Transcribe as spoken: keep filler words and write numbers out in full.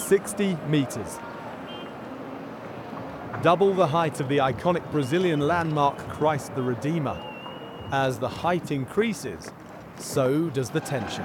sixty meters. Double the height of the iconic Brazilian landmark Christ the Redeemer. As the height increases, so does the tension.